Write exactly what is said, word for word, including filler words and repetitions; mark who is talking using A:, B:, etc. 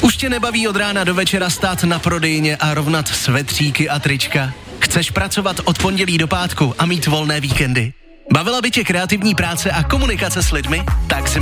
A: Už tě nebaví od rána do večera stát na prodejně a rovnat svetříky a trička? Chceš pracovat od pondělí do pátku a mít volné víkendy? Bavila by tě kreativní práce a komunikace s lidmi? Tak si